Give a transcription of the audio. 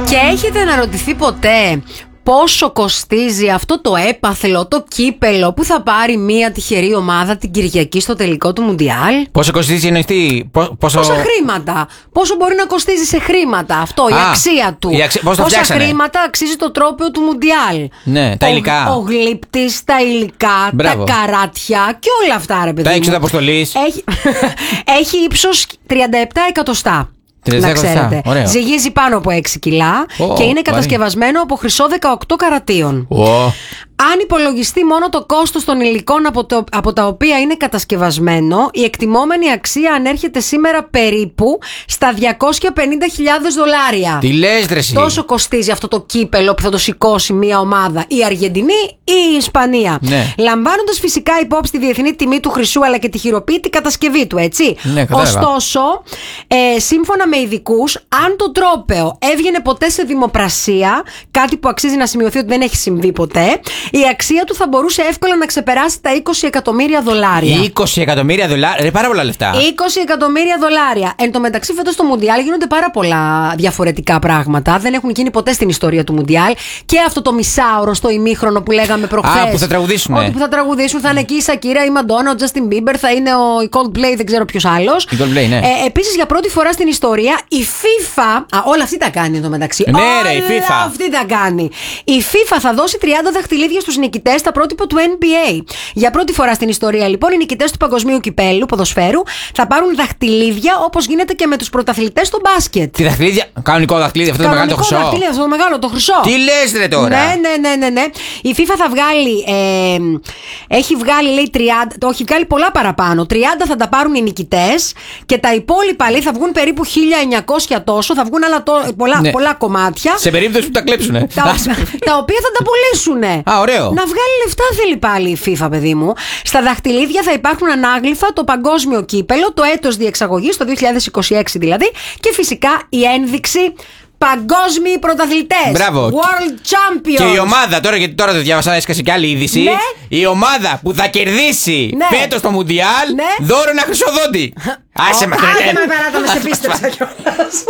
Και έχετε αναρωτηθεί ποτέ πόσο κοστίζει αυτό το έπαθλο, το κύπελο που θα πάρει μια τυχερή ομάδα την Κυριακή στο τελικό του Μουντιάλ? Πόσο κοστίζει, εννοηθεί. Πόσα χρήματα. Πόσο μπορεί να κοστίζει σε χρήματα αυτό, η αξία του. Πόσα χρήματα αξίζει το τρόπαιο του Μουντιάλ. Ναι, τα υλικά. Ο γλύπτης, τα υλικά, τα καράτια και όλα αυτά, ρε παιδί. Τα έξοδα αποστολής. Έχει ύψος 37 εκατοστά. Να ξέρετε. Ζυγίζει πάνω από 6 κιλά και είναι κατασκευασμένο από χρυσό 18 καρατίων. Αν υπολογιστεί μόνο το κόστος των υλικών από τα οποία είναι κατασκευασμένο, η εκτιμόμενη αξία ανέρχεται σήμερα περίπου στα $250,000. Τι λες, ρε εσύ? Τόσο κοστίζει αυτό το κύπελο που θα το σηκώσει μια ομάδα, η Αργεντινή ή η Ισπανία. Ναι. Λαμβάνοντας φυσικά υπόψη τη διεθνή τιμή του χρυσού αλλά και τη χειροποίητη κατασκευή του, έτσι. Ναι, ωστόσο, σύμφωνα με ειδικούς, αν το τρόπαιο έβγαινε ποτέ σε δημοπρασία, κάτι που αξίζει να σημειωθεί ότι δεν έχει συμβεί ποτέ, η αξία του θα μπορούσε εύκολα να ξεπεράσει τα $20 εκατομμύρια. $20 εκατομμύρια? Είναι πάρα πολλά λεφτά. $20 εκατομμύρια. Εν τω μεταξύ, φέτος στο Μουντιάλ γίνονται πάρα πολλά διαφορετικά πράγματα. Δεν έχουν γίνει ποτέ στην ιστορία του Μουντιάλ. Και αυτό το μισάωρο στο ημίχρονο που λέγαμε προχθές. Που θα τραγουδήσουν. Ότι που θα τραγουδήσουν, θα είναι εκεί η Σακύρα, η Μαντόνα, ο Justin Bieber, θα είναι η Coldplay, δεν ξέρω ποιος άλλος. Ναι. Επίσης, για πρώτη φορά στην ιστορία, η FIFA. Όλα αυτή τα κάνει εν τω μεταξύ. Ναι, ρε, η FIFA. Αυτή τα κάνει. Η FIFA θα δώσει 30 δαχτυλίδια στους νικητές στα πρότυπα του NBA. Για πρώτη φορά στην ιστορία, λοιπόν, οι νικητές του παγκοσμίου κυπέλου ποδοσφαίρου θα πάρουν δαχτυλίδια όπως γίνεται και με τους πρωταθλητές στο μπάσκετ. Τι δαχτυλίδια? Κανονικό δαχτυλίδι, αυτό το μεγάλο το χρυσό. Δαχτυλίδι, αυτό το μεγάλο το χρυσό. Τι λες, ρε τώρα? Ναι. Η FIFA θα βγάλει. Έχει βγάλει, λέει, 30. Το έχει βγάλει πολλά παραπάνω. 30 θα τα πάρουν οι νικητές και τα υπόλοιπα, λέει, θα βγουν περίπου 1900 τόσο. Θα βγουν άλλα πολλά κομμάτια. Σε περίπτωση που τα κλέψουνε. Τα οποία θα τα πουλήσουνε. Ωραίο. Να βγάλει λεφτά θέλει πάλι η FIFA, παιδί μου. Στα δαχτυλίδια θα υπάρχουν ανάγλυφα το παγκόσμιο κύπελο, το έτος διεξαγωγής, το 2026 δηλαδή, και φυσικά η ένδειξη παγκόσμιοι πρωταθλητές. Μπράβο. World Champions. Και η ομάδα, τώρα, γιατί τώρα το διάβασα, έσκασε και άλλη είδηση. Ναι. Η ομάδα που θα κερδίσει φέτος το Μουντιάλ, ναι, δώρο ένα χρυσοδόντι. Άσε μας, με παράτα, με σε πίστεψα κιόλας.